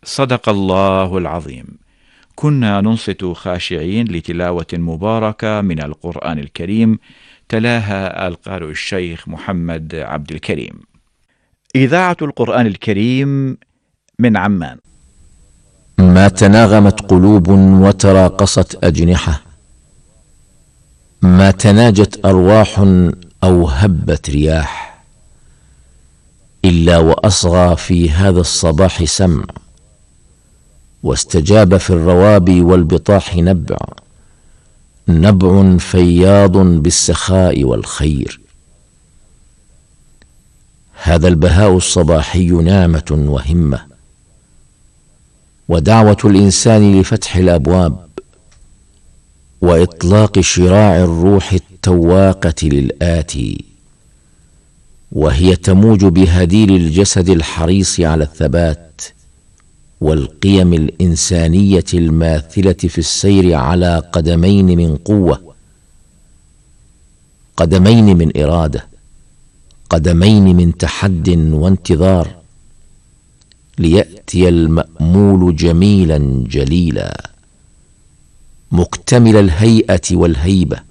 صدق الله العظيم. كنا ننصت خاشعين لتلاوة مباركة من القرآن الكريم، تلاها القارئ الشيخ محمد عبد الكريم. إذاعة القرآن الكريم من عمان. ما تناغمت قلوب وتراقصت أجنحة، ما تناجت أرواح أو هبت رياح، إلا وأصغى في هذا الصباح سمع، واستجاب في الروابي والبطاح نبع فياض بالسخاء والخير. هذا البهاء الصباحي نعمة وهمة، ودعوة الإنسان لفتح الأبواب وإطلاق شراع الروح التواقة للآتي، وهي تموج بهديل الجسد الحريص على الثبات والقيم الإنسانية الماثلة في السير على قدمين من قوة، قدمين من إرادة، قدمين من تحد وانتظار، ليأتي المأمول جميلا جليلا، مكتمل الهيئة والهيبة،